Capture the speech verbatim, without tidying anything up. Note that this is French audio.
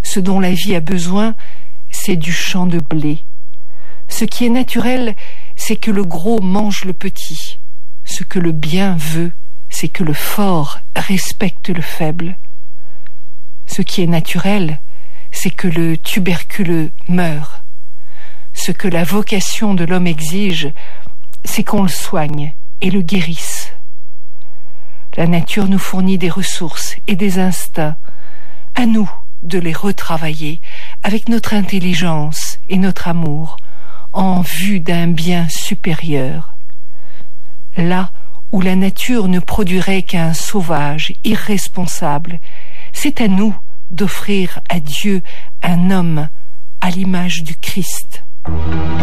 Ce dont la vie a besoin, c'est du champ de blé. Ce qui est naturel, c'est que le gros mange le petit. Ce que le bien veut, c'est que le fort respecte le faible. Ce qui est naturel, c'est que le tuberculeux meure. Ce que la vocation de l'homme exige, c'est qu'on le soigne et le guérisse. La nature nous fournit des ressources et des instincts. À nous de les retravailler avec notre intelligence et notre amour en vue d'un bien supérieur. Là où la nature ne produirait qu'un sauvage irresponsable, c'est à nous d'offrir à Dieu un homme à l'image du Christ.